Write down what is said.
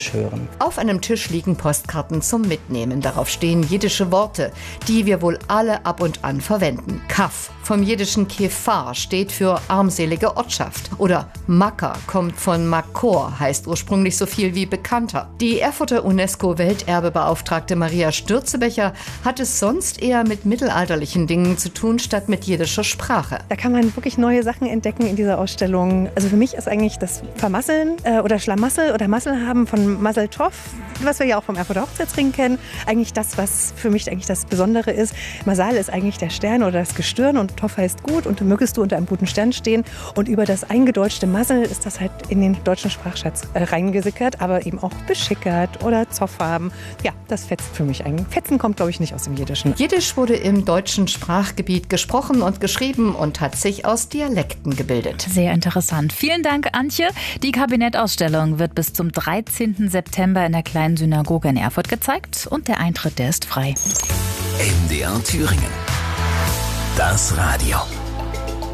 hören. Auf einem Tisch liegen Postkarten zum Mitnehmen. Darauf stehen jiddische Worte, die wir wohl alle ab und an verwenden. Kaf vom jiddischen Kefar steht für armselige Ortschaft. Oder Makka kommt von Makor, heißt ursprünglich so viel wie Bekannter. Die Erfurter UNESCO-Welterbebeauftragte Maria Stürzebecher hat es sonst eher mit mittelalterlichen Dingen zu tun, statt mit jiddischer Sprache. Da kann man wirklich neue Sachen entdecken in dieser Ausstellung. Also für mich ist eigentlich das Vermasseln oder Schlamassel oder Massel haben von Masel Tov, was wir ja auch vom Erfurter Hochzeitsring kennen, eigentlich das, was für mich eigentlich das Besondere ist. Masal ist eigentlich der Stern oder das Gestirn und Tov heißt gut und mögest du unter einem guten Stern stehen. Und über das eingedeutschte Masel ist das halt in den deutschen Sprachschatz reingesickert, aber eben auch beschickert oder Zollfarben. Ja, das fetzt für mich eigentlich. Fetzen kommt, glaube ich, nicht aus dem Jiddischen. Jiddisch wurde im deutschen Sprachgebiet gesprochen und geschrieben und hat sich aus Dialekten gebildet. Sehr interessant. Vielen Dank, Antje. Die Kabinettausstellung wird bis zum 13. September in der Kleinen Synagoge in Erfurt gezeigt und der Eintritt, der ist frei. NDR Thüringen. Das Radio.